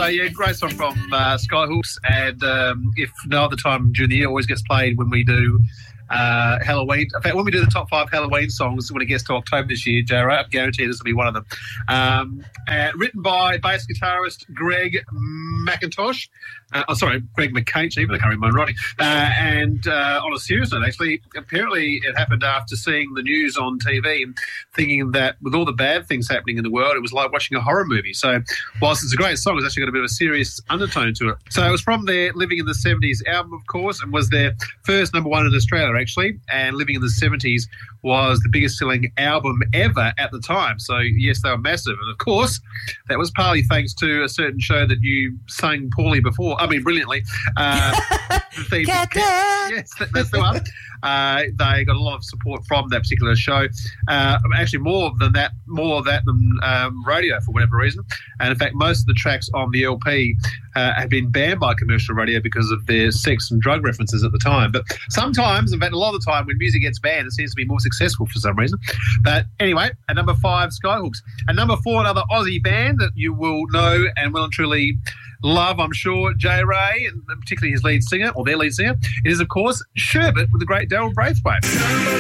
So, yeah, great song from Skyhooks. And if no other time during the year, it always gets played when we do Halloween. In fact, when we do the top 5 Halloween songs when it gets to October this year, J-Ray, I guarantee this will be one of them. Written by bass guitarist Greg McIntosh. Greg McCainch, even I can't remember writing. And on a serious note, actually, apparently it happened after seeing the news on TV and thinking that with all the bad things happening in the world, it was like watching a horror movie. So whilst it's a great song, it's actually got a bit of a serious undertone to it. So it was from their Living in the 70s album, of course, and was their first number one in Australia, actually. And Living in the 70s was the biggest selling album ever at the time. So, yes, they were massive. And, of course, that was partly thanks to a certain show that you sang brilliantly. Yes, that's the one. They got a lot of support from that particular show. Actually, more of that than radio for whatever reason. And in fact, most of the tracks on the LP have been banned by commercial radio because of their sex and drug references at the time. But sometimes, in fact, a lot of the time when music gets banned, it seems to be more successful for some reason. But anyway, at number 5, Skyhooks. At number 4, another Aussie band that you will know and will and truly love, I'm sure, J-Ray, and particularly his lead singer, or their lead singer. It is, of course, Sherbet with the great Daryl Braithwaite.